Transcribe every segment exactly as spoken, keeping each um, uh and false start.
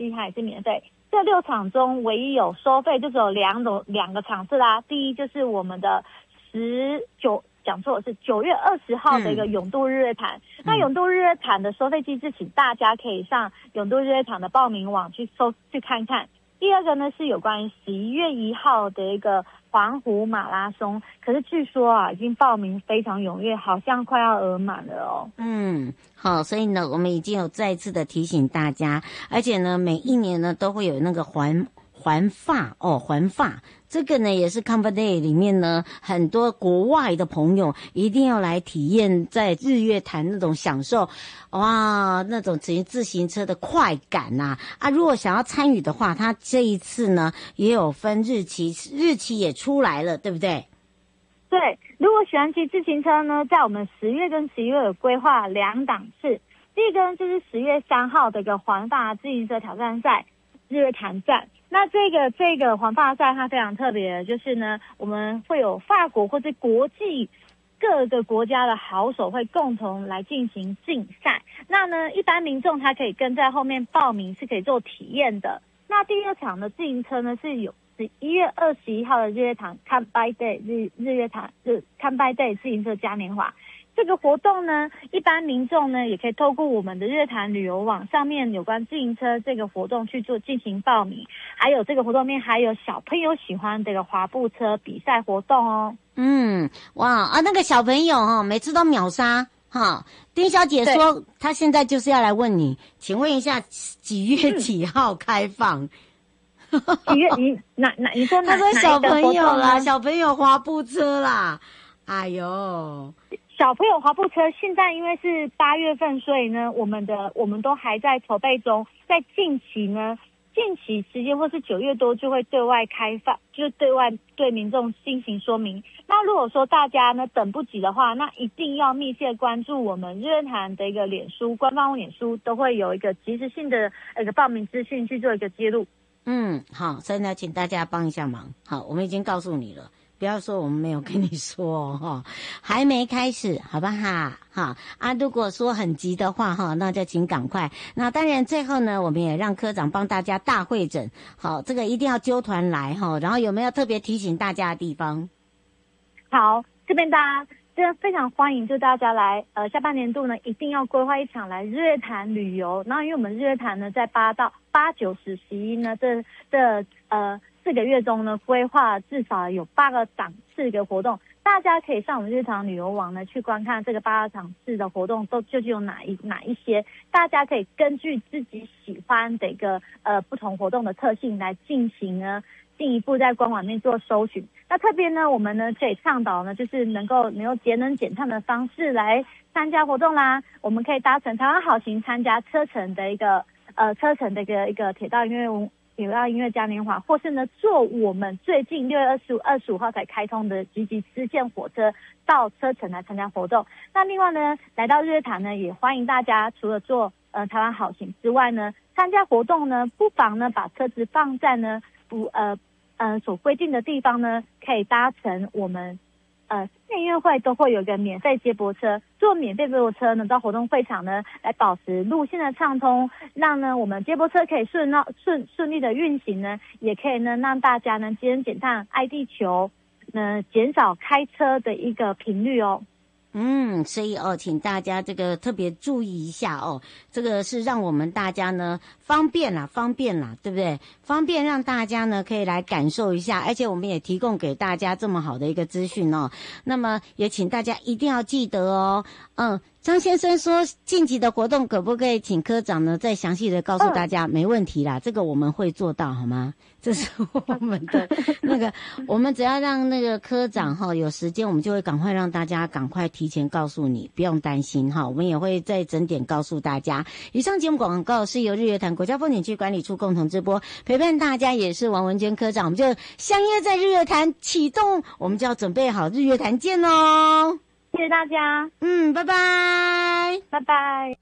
季它也是免费。这六场中唯一有收费就只有两种两个场次啦。第一就是我们的十九讲错是九月二十号的一个永渡日月潭。嗯、那永渡日月潭的收费机制，请大家可以上永渡日月潭的报名网去搜去看看。第二个呢是有关于十一月一号的一个环湖马拉松，可是据说啊已经报名非常踊跃，好像快要额满了哦。 嗯，好，所以呢我们已经有再次的提醒大家，而且呢每一年呢都会有那个环环法哦，环法这个呢也是 Comfort Day 里面呢很多国外的朋友一定要来体验在日月潭那种享受，哇，那种骑自行车的快感呐！啊，如果想要参与的话，他这一次呢也有分日期，日期也出来了，对不对？ 对，如果喜欢骑自行车呢，在我们十月跟十一月有规划两档次，第一个呢就是十月三号的一个环法自行车挑战赛日月潭站。那这个这个环法赛它非常特别，就是呢我们会有法国或者国际各个国家的好手会共同来进行竞赛。那呢一般民众他可以跟在后面报名，是可以做体验的。那第二场的自行车呢是有十一月二十一号的日月潭 Come by Day 日日月潭日 Come by Day 自行车嘉年华。这个活动呢，一般民众呢也可以透过我们的日月潭旅游网上面有关自行车这个活动去做进行报名，还有这个活动面还有小朋友喜欢这个滑步车比赛活动哦。 嗯，哇啊，那个小朋友哈、哦，每次都秒杀哈。丁小姐说，她现在就是要来问你，请问一下几月几号开放？ 嗯、几月？你哪哪？你说哪？ 她说小朋友啦， 小朋友滑步车啦。哎呦。 小朋友滑步车现在因为是八月份，所以呢，我们的我们都还在筹备中，在近期呢，近期时间或是九月多就会对外开放，就是对外对民众进行说明。那如果说大家呢等不及的话，那一定要密切关注我们日月潭的一个脸书官方脸书，都会有一个及时性的一个报名资讯去做一个揭露。 嗯，好，所以呢，请大家帮一下忙。好，我们已经告诉你了。不要说我们没有跟你说哈，还没开始，好不好？哈啊，如果说很急的话哈，那就请赶快。那当然最后呢，我们也让科长帮大家大会诊，好，这个一定要揪团来哈。然后有没有特别提醒大家的地方？ 好，这边大家真的非常欢迎，就大家来，呃，下半年度呢一定要规划一场来日月潭旅游。然后因为我们日月潭呢在八到八九十十一呢这这呃。四个月中呢，规划至少有八个档次的活动，大家可以上我们日常旅游网呢去观看这个八个档次的活动都究竟有哪一哪一些，大家可以根据自己喜欢的一个呃不同活动的特性来进行呢进一步在官网内做搜寻。那特别呢，我们呢可以倡导呢，就是能够能够节能减碳的方式来参加活动啦。我们可以搭乘台湾好行参加车程的一个呃车程的一个一个铁道音乐铁道音乐嘉年华，或是呢坐我们最近六月二十五二十五号才开通的集集支线火车到车城来参加活动。那另外呢，来到日月潭呢，也欢迎大家除了坐呃台湾好行之外呢，参加活动呢，不妨呢把车子放在呢不呃呃所规定的地方呢，可以搭乘我们呃音乐会都会有一个免费接驳车，坐免费接驳车呢到活动会场呢，来保持路线的畅通，让呢我们接驳车可以顺绕顺顺利的运行呢，也可以呢让大家呢节能减碳、爱地球，呢减少开车的一个频率哦。 嗯，所以哦，请大家这个特别注意一下哦，这个是让我们大家呢方便啦，方便啦，对不对？方便让大家呢可以来感受一下，而且我们也提供给大家这么好的一个资讯哦。那么也请大家一定要记得哦，嗯。张先生说近期的活动可不可以请科长呢再详细的告诉大家？没问题啦，这个我们会做到好吗？这是我们的那个，我们只要让那个科长哈有时间，我们就会赶快让大家赶快提前告诉你，不用担心哈，我们也会在整点告诉大家。以上节目广告是由日月潭国家风景区管理处共同直播，陪伴大家也是王文娟科长，我们就相约在日月潭启动，我们就要准备好日月潭见哦。 谢谢大家， 嗯，拜拜， 拜拜。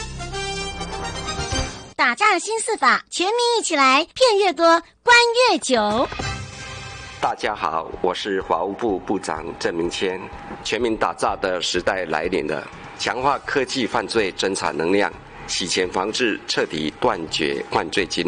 打仗新四法，全民一起来，骗越多，关越久。 大家好，我是法务部部长郑明谦。全民打诈的时代来临了，强化科技犯罪侦查能量，洗钱防治，彻底断绝犯罪经